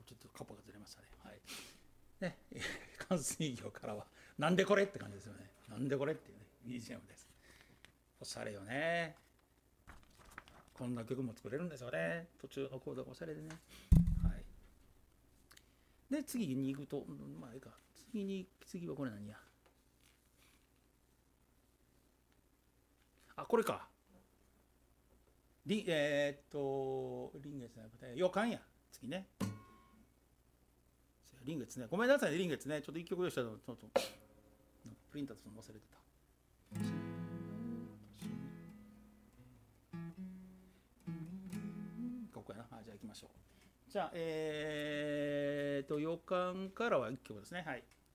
ちょっとカポがずれましたね。はいね、関水魚からはなんでこれって感じですよね。なんでこれっていうね BGM です。おしゃれよね。こんな曲も作れるんですよね。途中のコードがおしゃれでね。はい。で次に行くと、まあいいか。次はこれ何や。あ、これか。臨月じゃなくて予感や。次ね。臨月ね。ごめんなさいね、臨月ね。ちょっと一曲用意したの、ちょっとプリンターと忘れてた。ここやな。じゃあ行きましょう。じゃあ、予感からは1曲ですね。はい。